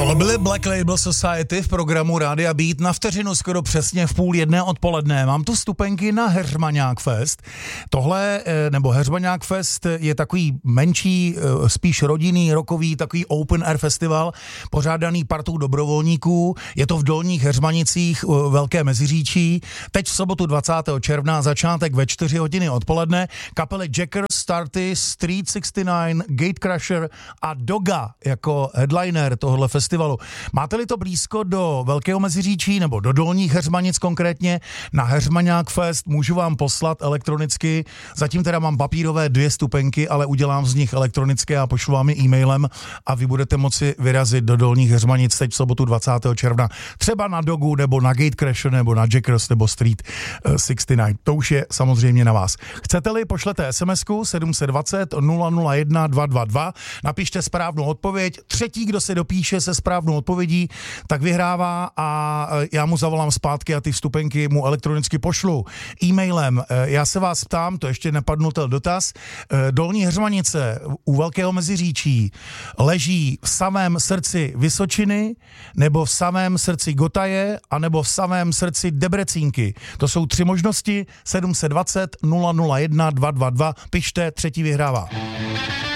Tohle byly Black Label Society v programu Rádia Beat na vteřinu skoro přesně v 12:30 odpoledne. Mám tu vstupenky na Heřmaňák Fest. Tohle, nebo Heřmaňák Fest je takový menší, spíš rodinný, rockový, takový open air festival, pořádaný partou dobrovolníků. Je to v Dolních Heřmanicích, Velké Meziříčí. Teď v sobotu 20. června, začátek ve 4 hodiny odpoledne. Kapely Jackers, Starty, Street 69, Gatecrasher a Doga jako headliner tohohle festivalu. Máte-li to blízko do Velkého Meziříčí nebo do Dolních Heřmanic konkrétně, na Heřmaňák Fest můžu vám poslat elektronicky. Zatím teda mám papírové 2 vstupenky, ale udělám z nich elektronické a pošlu vám je e-mailem a vy budete moci vyrazit do Dolních Heřmanic teď v sobotu 20. června. Třeba na Dogu nebo na Gatecrasher nebo na Jackers nebo Street 69. To už je samozřejmě na vás. Chcete-li, pošlete SMS-ku 720 001 222, napište správnou odpověď. Třetí, kdo se dopíše se správnou odpovědí, tak vyhrává a já mu zavolám zpátky a ty vstupenky mu elektronicky pošlu e-mailem. Já se vás ptám, to ještě nepadnul ten dotaz, Dolní Heřmanice u Velkého Meziříčí leží v samém srdci Vysočiny, nebo v samém srdci Gotaje, anebo v samém srdci Debrecínky. To jsou 3 možnosti, 720 001 222, pište, třetí vyhrává.